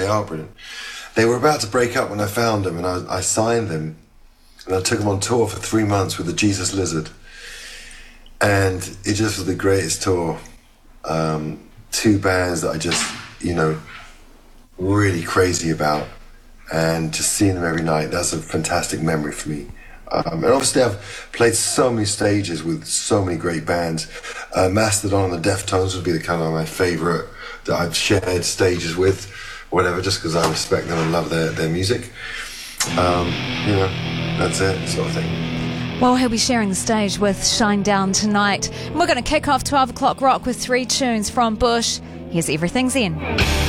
are brilliant. They were about to break up when I found them, and I signed them, and I took them on tour for 3 months with the Jesus Lizard, and it just was the greatest tour. 2 bands that I just, really crazy about, and just seeing them every night, that's a fantastic memory for me. And obviously I've played so many stages with so many great bands. Mastodon and the Deftones would be the kind of my favourite that I've shared stages with, whatever, just because I respect them and love their music. That's it, sort of thing. Well, he'll be sharing the stage with Shinedown tonight. And we're going to kick off 12 o'clock rock with 3 tunes from Bush. Here's Everything's In.